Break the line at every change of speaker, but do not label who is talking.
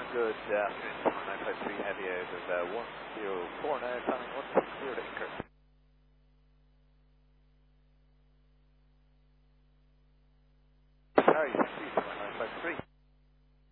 Good afternoon, 953 Heavy out of 1049, planning 160 to Kirk.